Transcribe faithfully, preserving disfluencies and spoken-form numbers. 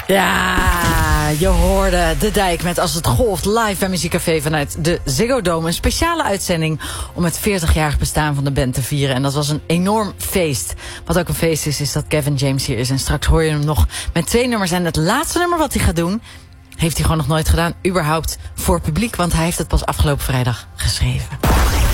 Ja, je hoorde De Dijk met Als het golft live bij Muziekcafé vanuit de Ziggo Dome. Een speciale uitzending om het veertigjarig bestaan van de band te vieren. En dat was een enorm feest. Wat ook een feest is, is dat Kevin James hier is. En straks hoor je hem nog met twee nummers. En het laatste nummer wat hij gaat doen, heeft hij gewoon nog nooit gedaan. Überhaupt voor publiek, want hij heeft het pas afgelopen vrijdag geschreven.